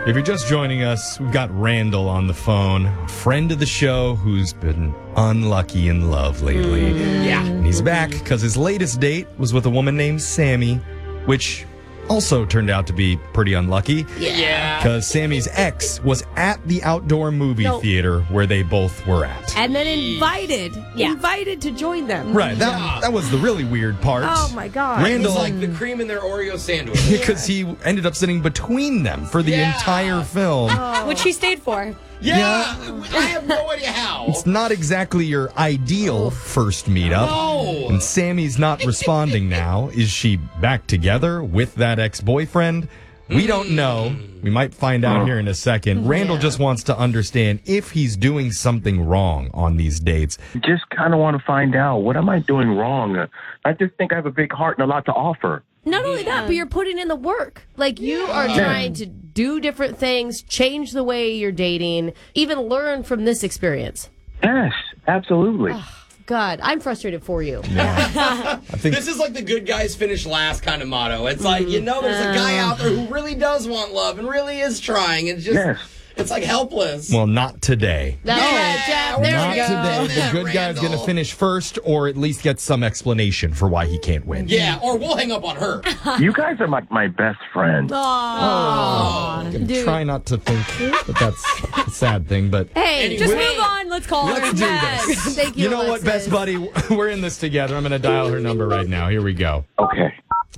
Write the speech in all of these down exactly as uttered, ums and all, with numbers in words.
If you're just joining us, we've got Randall on the phone, a friend of the show who's been unlucky in love lately. Mm. Yeah. And he's back because his latest date was with a woman named Sammy, which also turned out to be pretty unlucky. Yeah. Because Sammy's ex was at the outdoor movie No. theater where they both were at. And then invited, Yeah. invited to join them. Right, that, Yeah. that was the really weird part. Oh, my God. Randall, It's like the cream in their Oreo sandwich. because he ended up sitting between them for the Yeah. entire film. Which he stayed for. Yeah. I have no idea how. It's not exactly your ideal first meetup. No. And Sammy's not responding now. Is she back together with that ex-boyfriend? We don't know. We might find out here in a second. Randall just wants to understand if he's doing something wrong on these dates. Just kind of want to find out, what am I doing wrong? I just think I have a big heart and a lot to offer. Not only that, but you're putting in the work. Like, you are Yeah. trying to do different things, change the way you're dating, even learn from this experience. Yes, absolutely. God, I'm frustrated for you. I think This is like the good guys finish last kind of motto. It's like, you know, there's a guy out there who really does want love and really is trying. It's just, Yes. it's like helpless. well, not today. That's Yeah, it, Jeff. There Not we go. today. The good guy's going to finish first, or at least get some explanation for why he can't win. Yeah, or we'll hang up on her. You guys are like my best friends. Aw, I'm gonna dude. try not to think that that's a sad thing, but Hey, Anyway. Just wait. move on. Let's call her. let's do Yes. this. Thank you, You know what, Alexis. best buddy? We're in this together. I'm going to dial her number right now. Here we go. Okay.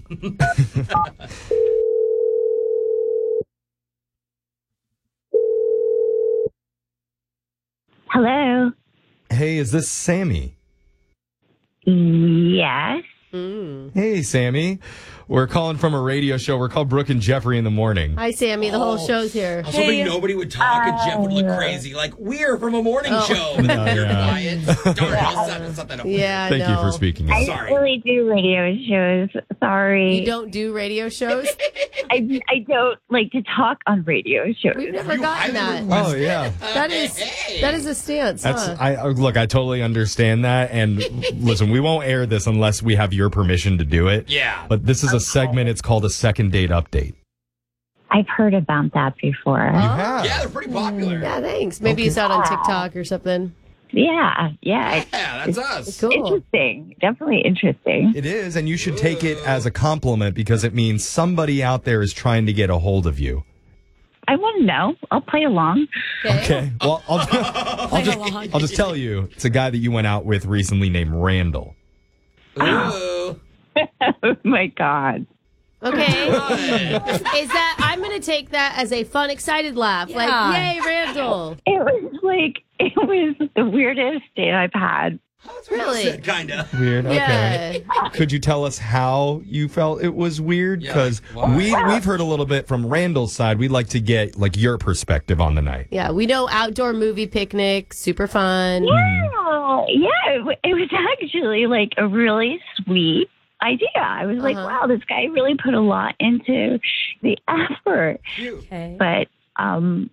Hello. Hey, is this Sammy? Yes. Hey, Sammy. We're calling from a radio show. We're called Brooke and Jeffrey in the morning. Hi, Sammy. The whole Oh. show's here. I was hoping Hey. nobody would talk and Jeff would look crazy. Like, we're from a morning show. But Oh, they're yeah. quiet. Darn, I'll set something up. Yeah, Thank you no. for speaking. I Sorry. don't really do radio shows. Sorry. You don't do radio shows? I, I don't like to talk on radio shows. We've never You gotten highly that. Oh, yeah. That is Hey. that is a stance, That's huh? I I- look. I totally understand that, and listen, we won't air this unless we have your permission to do it. Yeah. But this is a segment. It's called a second date update. I've heard about that before. You have. Yeah, they're pretty popular. Yeah, thanks. Maybe Okay. you saw it on TikTok or something. Yeah, yeah. It's Yeah, that's us. Cool. interesting. Definitely interesting. It is, and you should take it as a compliment because it means somebody out there is trying to get a hold of you. I want to know. I'll play along. Okay. Well, I'll, I'll just I'll just tell you, it's a guy that you went out with recently named Randall. Ooh. Oh my God. Okay. Good. Is that I'm gonna take that as a fun, excited laugh. Yeah. Like, yay, Randall. It was like, it was the weirdest date I've had. That's what I Really? said, kinda. Weird. Okay. Yeah. Could you tell us how you felt it was weird? Yeah, Because like, why? we we've heard a little bit from Randall's side. We'd like to get like your perspective on the night. Yeah, we know outdoor movie picnic, super fun. Yeah, yeah. It, w- it was actually like a really sweet idea. I was like, Uh-huh. wow, this guy really put a lot into the effort. Okay. But um,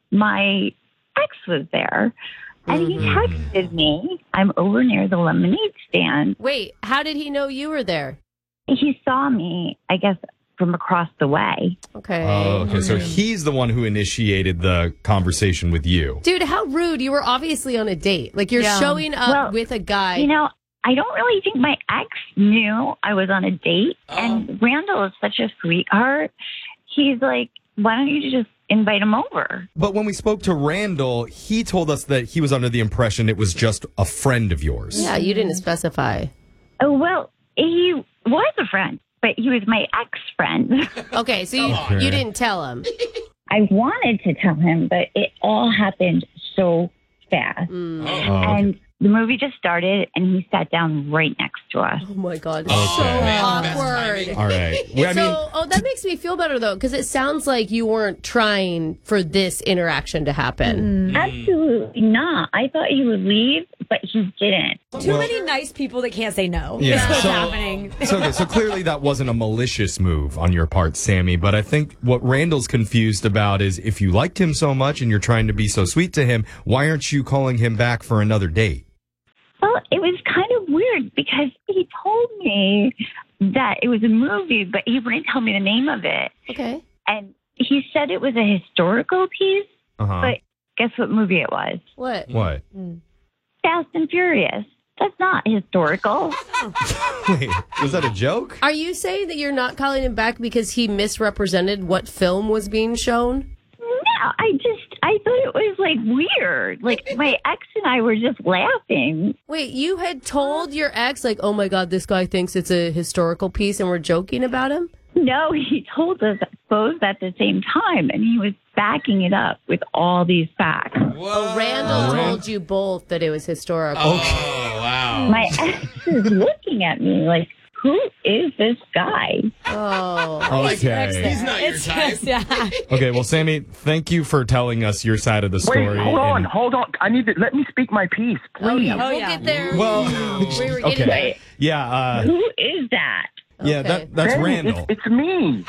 my ex was there, and he texted me. I'm over near the lemonade stand. Wait, how did he know you were there? He saw me, I guess, from across the way. Okay. Oh, okay. So he's the one who initiated the conversation with you. Dude, how rude. You were obviously on a date. Like, you're Yeah. showing up Well, with a guy. You know, I don't really think my ex knew I was on a date. Oh. And Randall is such a sweetheart. He's like, why don't you just invite him over? But when we spoke to Randall, he told us that he was under the impression it was just a friend of yours. yeah, you didn't specify. Oh, well, he was a friend, but he was my ex friend. Okay, so you, Come on. you didn't tell him. I wanted to tell him, but it all happened so fast. Mm. Oh. Oh, okay. And the movie just started, and he sat down right next to us. Oh my God. Oh, So man, best awkward. timing. All right. Well, I so, mean, oh, that makes me feel better though, because it sounds like you weren't trying for this interaction to happen. Absolutely not. I thought he would leave, but he didn't. Too Well- many nice people that can't say no. Yeah. That's what's So- happening. so, okay, so clearly that wasn't a malicious move on your part, Sammy. But I think what Randall's confused about is if you liked him so much and you're trying to be so sweet to him, why aren't you calling him back for another date? Well, it was kind of weird because he told me that it was a movie, but he wouldn't tell me the name of it. Okay. And he said it was a historical piece, Uh-huh. but guess what movie it was? What? What? Fast and Furious. That's not historical. Wait, was that a joke? Are you saying that you're not calling him back because he misrepresented what film was being shown? No, I just, I thought it was like weird. Like my ex and I were just laughing. Wait, you had told your ex, like, oh my God, this guy thinks it's a historical piece and we're joking about him? No, he told us both at the same time, and he was backing it up with all these facts. Whoa. Randall told you both that it was historical. Oh, wow. My ex is looking at me like, who is this guy? Oh. Okay. He's not your It's type. just, yeah. Okay, well, Sammy, thank you for telling us your side of the story. Wait, hold on, and- hold on. I need to let me speak my piece, Oh, please. yeah. Oh, We'll yeah. get there. Well, we were getting okay. there. Yeah, uh, Who is that? yeah, Okay. that, that's Hey, Randall. It's, it's me.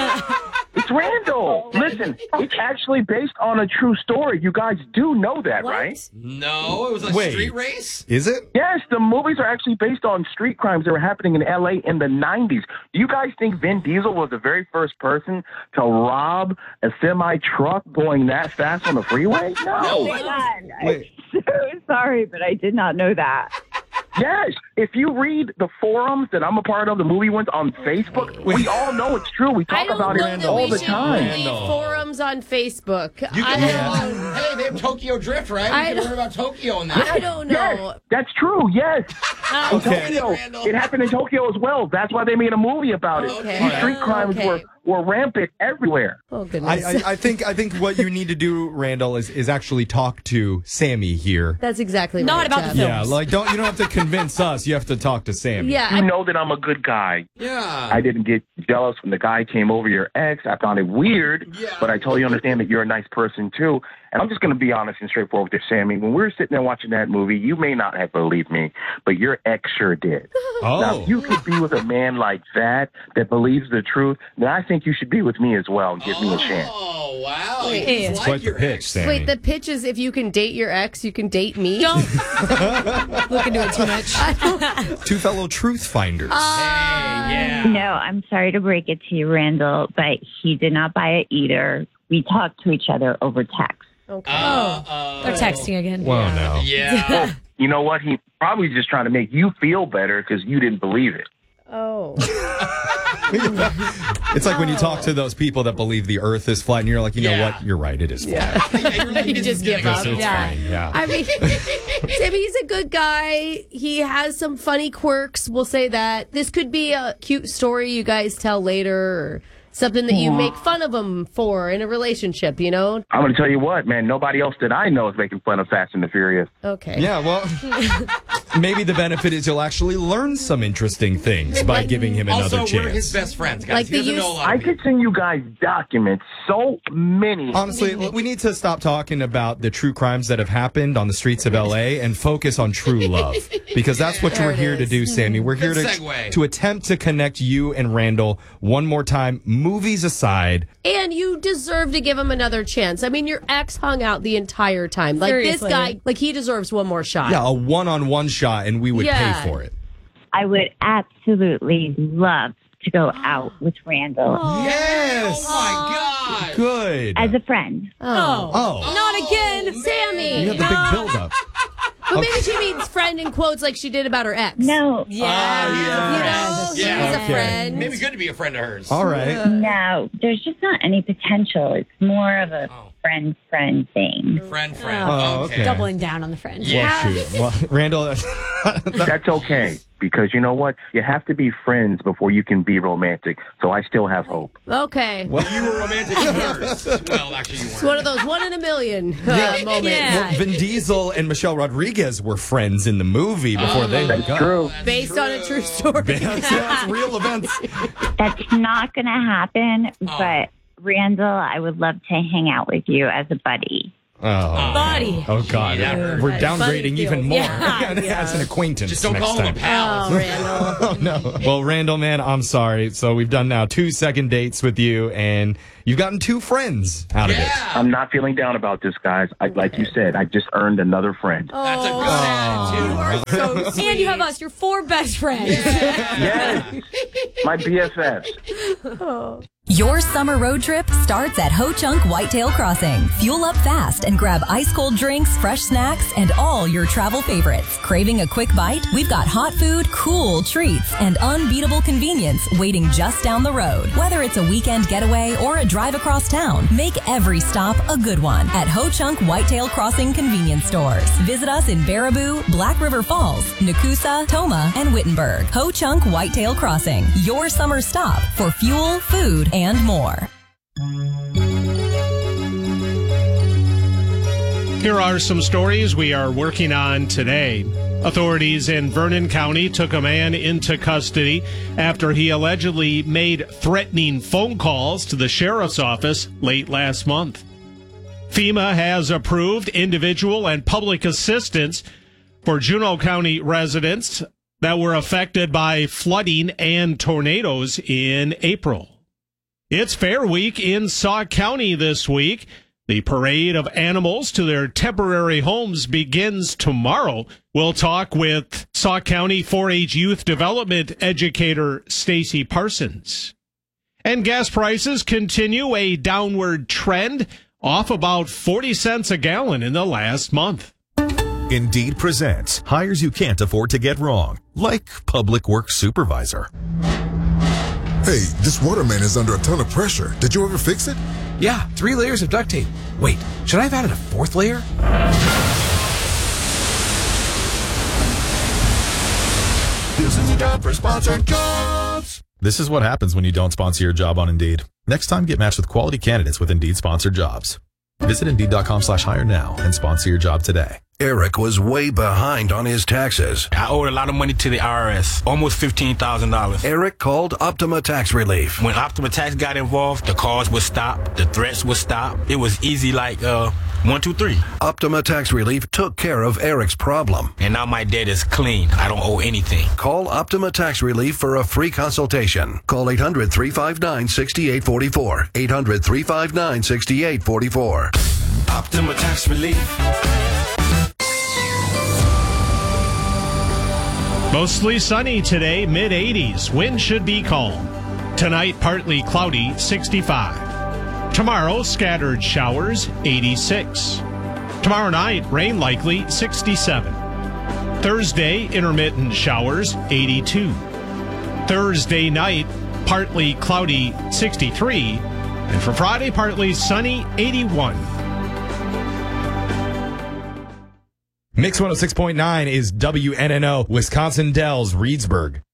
It's Randall. Listen, it's actually based on a true story. You guys do know that, What? right? No, it was a Wait. street race? Is it? Yes, the movies are actually based on street crimes that were happening in L A in the nineties. Do you guys think Vin Diesel was the very first person to rob a semi truck going that fast on the freeway? No. God, Wait. I'm so sorry, but I did not know that. Yes, if you read the forums that I'm a part of, the movie ones on Facebook, we all know it's true. We I talk don't about know it that all we the should time. leave Randall. forums on Facebook. You I, can, don't, hey, they have Tokyo Drift, right? I You can don't- learn about Tokyo in that. I don't know. Yes, that's true. Yes. In Okay. Tokyo, Randall. it happened in Tokyo as well. That's why they made a movie about it. Okay. These street crimes Okay. were, were rampant everywhere. Oh, I, goodness. I, I think I think what you need to do, Randall, is, is actually talk to Sammy here. That's exactly Not right, about Jeff. the film. Yeah, like don't you don't have to convince us. You have to talk to Sammy. Yeah, You I, know that I'm a good guy. Yeah. I didn't get jealous when the guy came over your ex. I found it weird, Yeah. but I totally understand that you're a nice person too. And I'm just going to be honest and straightforward with you, Sammy. When we were sitting there watching that movie, you may not have believed me, but your ex sure did. Now, Oh. if you could be with a man like that, that believes the truth, then I think you should be with me as well and give me a chance. Oh, wow. Wait. It's It's like Quite the your pitch, ex. Sammy. wait, the pitch is if you can date your ex, you can date me. Don't look into it too much. Two fellow truth finders. Hey, yeah. No, I'm sorry to break it to you, Randall, but he did not buy it either. We talked to each other over text. Okay. Uh, They're texting again. Well, no. Yeah. You know what? He probably just trying to make you feel better because you didn't believe it. Oh. It's like when you talk to those people that believe the Earth is flat, and you're like, you know Yeah. what? You're right. It is flat. Yeah, you really You didn't just get give a up. good It's Yeah. fine. Yeah. I mean, Sammy, he's a good guy. He has some funny quirks. We'll say that. This could be a cute story you guys tell later, or something that you make fun of him for in a relationship, you know? I'm going to tell you what, man. Nobody else that I know is making fun of Fast and the Furious. Okay. Yeah, well, maybe the benefit is you'll actually learn some interesting things by giving him another Also, we're his chance. best friends, guys. Like he the doesn't use- know a lot I of people. could send you guys documents, so many. Honestly, we need to stop talking about the true crimes that have happened on the streets of L A and focus on true love. Because that's what There we're it here to is. do, Sammy. We're here Good to, segue. to attempt to connect you and Randall one more time, movies aside. And you deserve to give him another chance. I mean, your ex hung out the entire time. Like, Seriously. this guy, like, he deserves one more shot. Yeah, a one-on-one shot, and we would Yeah. pay for it. I would absolutely love to go out with Randall Yes! Oh, my God. Good. as a friend. Oh. Oh. Not again. Sammy! You have the big build-up. But maybe she means friend in quotes like she did about her ex. No, Yeah. You know? Yeah. She's a Okay. friend. Maybe good to be a friend of hers. All right. no, there's just not any potential. It's more of a Oh. friend friend thing. Friend, friend. Oh, okay. okay. Doubling down on the friend. Yeah. Well, shoot. Well, Randall, That's okay, because you know what? You have to be friends before you can be romantic. So I still have hope. Okay. You were romantic first. Well, actually, you weren't. It's one of those one in a million uh, moments. Yeah. well, Vin Diesel and Michelle Rodriguez were friends in the movie before they That's hooked up. true. Based on a true story. That's, that's real events. That's not going to happen, Oh. but Randall, I would love to hang out with you as a buddy. Oh, Buddy. oh God. Gee, that hurt. We're Buddy downgrading feels- even more Yeah, as an acquaintance. Just don't next call him time. a pal. Oh, Randall. Oh, no. Well, Randall, man, I'm sorry. So we've done now two second dates with you, and you've gotten two friends out of it. Yeah. I'm not feeling down about this, guys. I, like you said, I just earned another friend. That's a good Oh. attitude. So sweet. And you have us, your four best friends. Yes, my B F Fs. Your summer road trip starts at Ho Chunk Whitetail Crossing. Fuel up fast and grab ice cold drinks, fresh snacks, and all your travel favorites. Craving a quick bite? We've got hot food, cool treats, and unbeatable convenience waiting just down the road. Whether it's a weekend getaway or a drive across town, make every stop a good one at Ho Chunk Whitetail Crossing convenience stores. Visit us in Baraboo, Black River Falls, Nakusa, Toma, and Wittenberg. Ho Chunk Whitetail Crossing, your summer stop for fuel, food, and more. Here are some stories we are working on today. Authorities in Vernon County took a man into custody after he allegedly made threatening phone calls to the sheriff's office late last month. FEMA has approved individual and public assistance for Juneau County residents that were affected by flooding and tornadoes in April. It's Fair Week in Sauk County this week. The parade of animals to their temporary homes begins tomorrow. We'll talk with Sauk County four H Youth Development Educator Stacy Parsons. And gas prices continue a downward trend, off about forty cents a gallon in the last month. Indeed presents hires you can't afford to get wrong, like public works supervisor. Hey, this water main is under a ton of pressure. Did you ever fix it? Yeah, three layers of duct tape. Wait, should I have added a fourth layer? This is a job for Sponsored Jobs. This is what happens when you don't sponsor your job on Indeed. Next time, get matched with quality candidates with Indeed Sponsored Jobs. Visit Indeed.com slash hire now and sponsor your job today. Eric was way behind on his taxes. I owed a lot of money to the I R S, almost fifteen thousand dollars. Eric called Optima Tax Relief. When Optima Tax got involved, the calls would stop, the threats would stop. It was easy like uh, one, two, three. Optima Tax Relief took care of Eric's problem. And now my debt is clean. I don't owe anything. Call Optima Tax Relief for a free consultation. Call eight hundred, three five nine, six eight four four. eight hundred, three five nine, six eight four four. Optima Tax Relief. Mostly sunny today, mid eighties. Wind should be calm. Tonight, partly cloudy, sixty-five. Tomorrow, scattered showers, eighty-six. Tomorrow night, rain likely, sixty-seven. Thursday, intermittent showers, eighty-two. Thursday night, partly cloudy, sixty-three. And for Friday, partly sunny, eighty-one. Mix one oh six point nine is W N N O, Wisconsin Dells, Reedsburg.